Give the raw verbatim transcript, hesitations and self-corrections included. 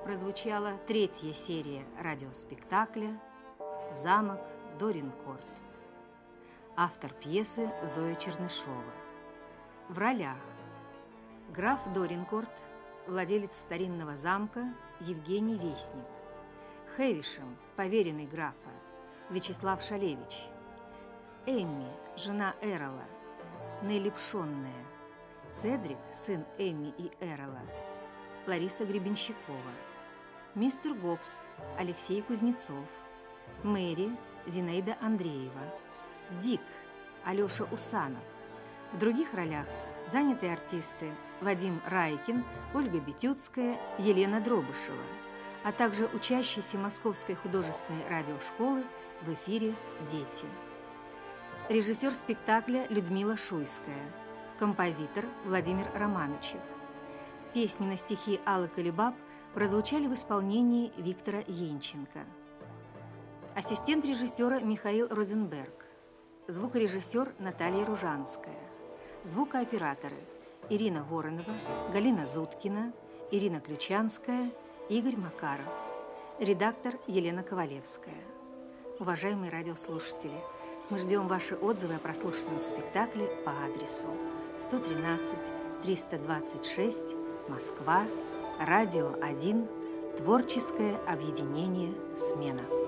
прозвучала третья серия радиоспектакля «Замок Доринкорт». Автор пьесы Зоя Чернышова. В ролях: граф Доринкорт, владелец старинного замка Евгений Вестник; Хэвишем, поверенный графа, Вячеслав Шалевич; Эмми, жена Эрола, Нелли Пшонная; Цедрик, сын Эмми и Эрола, Лариса Гребенщикова; мистер Гоббс, Алексей Кузнецов; Мэри, Зинаида Андреева; Дик, Алеша Усанов. В других ролях заняты артисты Вадим Райкин, Ольга Бетюцкая, Елена Дробышева, а также учащиеся Московской художественной радиошколы в эфире «Дети». Режиссер спектакля Людмила Шуйская, композитор Владимир Романычев. Песни на стихи Аллы Калибаб прозвучали в исполнении Виктора Енченко. Ассистент режиссера Михаил Розенберг, звукорежиссер Наталья Ружанская, звукооператоры Ирина Воронова, Галина Зуткина, Ирина Ключанская, Игорь Макаров, редактор Елена Ковалевская. Уважаемые радиослушатели, мы ждем ваши отзывы о прослушанном спектакле по адресу сто тринадцать триста двадцать шесть, Москва, Радио один, Творческое объединение «Смена».